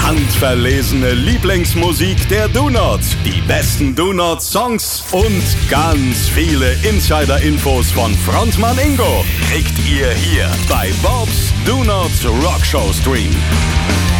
Handverlesene Lieblingsmusik der Donuts, die besten Donut-Songs und ganz viele Insider-Infos von Frontmann Ingo kriegt ihr hier bei Bobs Donuts Rockshow Stream.